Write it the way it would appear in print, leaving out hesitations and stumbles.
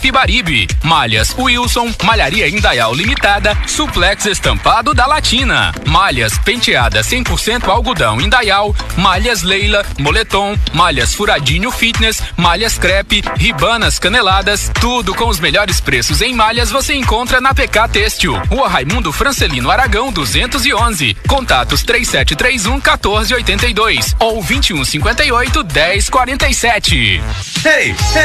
Pibaribe, Malhas Wilson, Malharia Indaial Limitada, Suplex Estampado da Latina, Malhas Penteada 100% algodão Indaial, Malhas Leila, Moletom, Malhas Furadinho Fitness, Malhas Crepe, Ribanas Caneladas, tudo com os melhores preços em malhas você encontra na PK Têxtil, Rua Raimundo Francelino Aragão 211, contatos 3731-1482 ou 2158-1047. Hey!